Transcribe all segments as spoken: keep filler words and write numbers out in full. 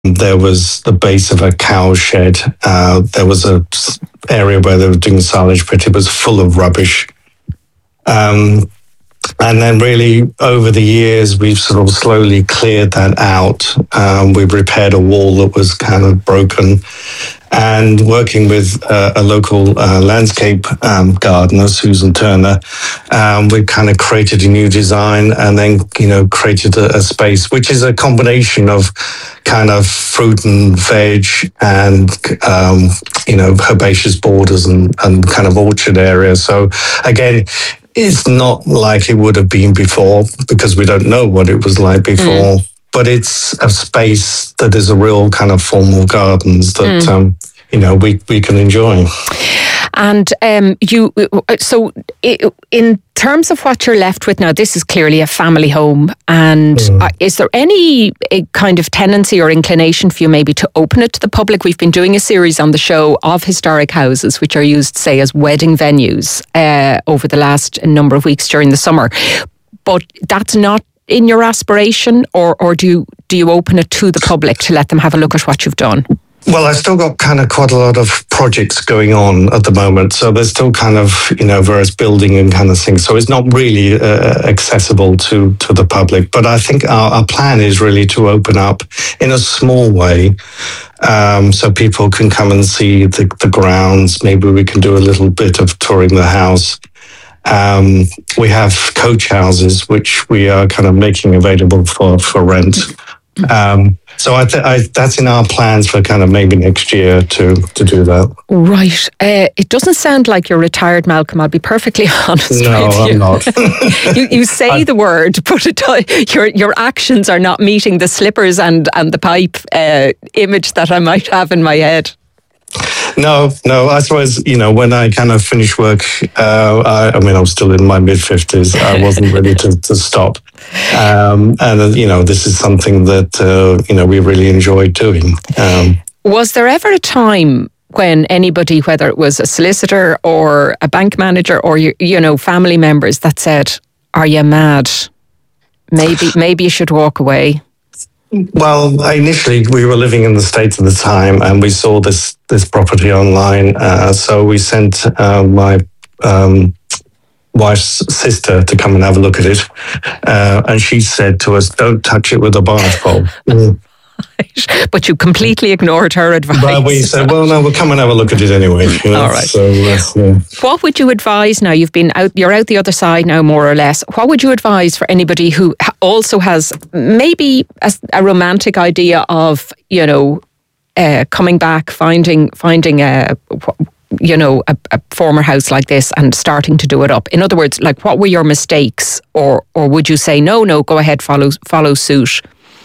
There was the base of a cow shed. Uh, there was a area where they were doing silage, but it was full of rubbish. Um, and then really over the years, we've sort of slowly cleared that out. Um, we've repaired a wall that was kind of broken. And working with uh, a local uh, landscape um, gardener, Susan Turner, um, we kind of created a new design and then, you know, created a, a space, which is a combination of kind of fruit and veg and, um, you know, herbaceous borders and, and kind of orchard area. So again, it's not like it would have been before because we don't know what it was like before. Mm. But it's a space that is a real kind of formal gardens that, mm. um, you know, we, we can enjoy. And um, you, so in terms of what you're left with now, this is clearly a family home. And mm. is there any kind of tendency or inclination for you maybe to open it to the public? We've been doing a series on the show of historic houses, which are used, say, as wedding venues uh, over the last number of weeks during the summer. But that's not in your aspiration, or or do you do you open it to the public to let them have a look at what you've done? Well, I've still got kind of quite a lot of projects going on at the moment, so there's still kind of, you know, various building and kind of things. So it's not really uh, accessible to to the public. But I think our, our plan is really to open up in a small way, um, so people can come and see the, the grounds. Maybe we can do a little bit of touring the house. Um, we have coach houses, which we are kind of making available for, for rent. Um, so I th- I, that's in our plans for kind of maybe next year to, to do that. Right. Uh, it doesn't sound like you're retired, Malcolm. I'll be perfectly honest no, with you. No, I'm not. you, you say I, the word, but it, your your actions are not meeting the slippers and, and the pipe uh, image that I might have in my head. No, no, I suppose, you know, when I kind of finished work, uh, I, I mean, I was still in my mid-fifties. I wasn't ready to, to stop. Um, and, uh, you know, this is something that, uh, you know, we really enjoyed doing. Um, was there ever a time when anybody, whether it was a solicitor or a bank manager or, you, you know, family members that said, are you mad? Maybe, maybe you should walk away. Well, initially we were living in the States at the time, and we saw this this property online. Uh, so we sent uh, my um, wife's sister to come and have a look at it, uh, and she said to us, "Don't touch it with a barge pole." Mm. But you completely ignored her advice. But we said, well, no, we'll come and have a look at it anyway. You know? All right. So, uh, yeah. What would you advise now? You've been out, you're out the other side now, more or less. What would you advise for anybody who also has maybe a, a romantic idea of, you know, uh, coming back, finding, finding a, you know, a, a former house like this and starting to do it up? In other words, like, what were your mistakes, or or would you say, no, no, go ahead, follow follow suit?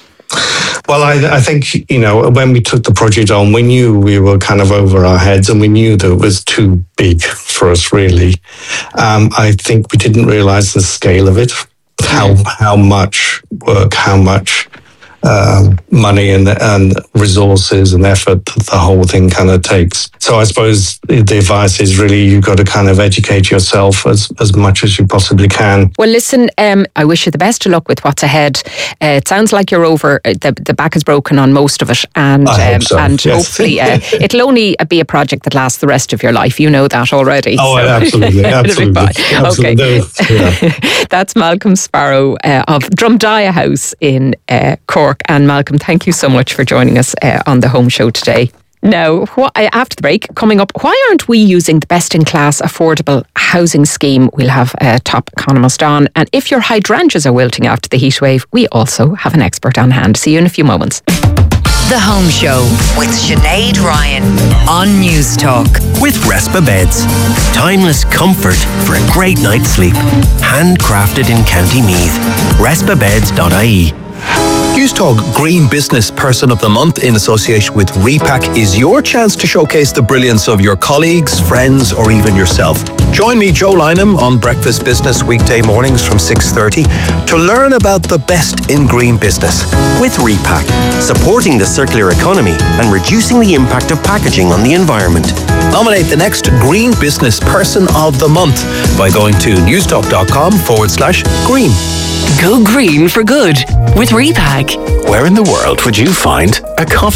Well, I, I think, you know, when we took the project on, we knew we were kind of over our heads, and we knew that it was too big for us, really. Um, I think we didn't realize the scale of it, how how much work, how much um, money and, and resources and effort that the whole thing kind of takes. So I suppose the advice is really you've got to kind of educate yourself as, as much as you possibly can. Well, listen, um, I wish you the best of luck with what's ahead. Uh, it sounds like you're over, the, the back is broken on most of it. And, I um, hope so, and yes. hopefully uh, it'll only be a project that lasts the rest of your life. You know that already. Oh, so. absolutely. Absolutely. absolutely. Okay. Yeah. That's Malcolm Sparrow uh, of Drumdiah House in uh, Cork. And Malcolm, thank you so much for joining us uh, on the Home Show today. Now, what, after the break, coming up, why aren't we using the best-in-class affordable housing scheme? We'll have a top economist on. And if your hydrangeas are wilting after the heat wave, we also have an expert on hand. See you in a few moments. The Home Show with Sinead Ryan on News Talk. With Respa Beds. Timeless comfort for a great night's sleep. Handcrafted in County Meath. respa beds dot I E. Newstalk Green Business Person of the Month in association with Repack is your chance to showcase the brilliance of your colleagues, friends, or even yourself. Join me, Joe Lynham, on Breakfast Business weekday mornings from six thirty to learn about the best in green business. With Repack, supporting the circular economy and reducing the impact of packaging on the environment. Nominate the next Green Business Person of the Month by going to newstalk.com forward slash green. Go green for good with Repack. Where in the world would you find a coffee